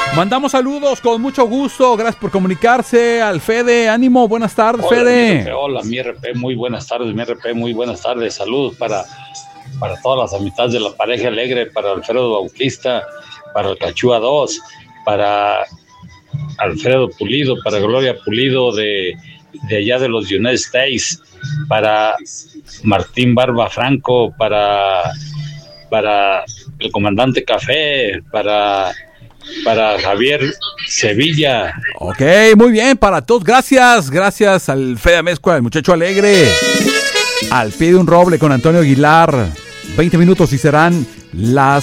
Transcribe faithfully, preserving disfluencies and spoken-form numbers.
Mandamos saludos con mucho gusto. Gracias por comunicarse al Fede. Ánimo, buenas tardes, Hola, Fede. Mi R P, hola, mi R P, muy buenas tardes, mi R P, muy buenas tardes. Saludos para, para todas las amistades de la pareja alegre, para Alfredo Bautista, para el Cachúa dos, para Alfredo Pulido, para Gloria Pulido de, de allá de los United States, para Martín Barba Franco, para, para el comandante Café, para, para Javier Sevilla. Ok, muy bien, para todos, gracias, gracias al Fede Amezcua, el muchacho alegre, al pie de un roble con Antonio Aguilar. veinte minutos y serán las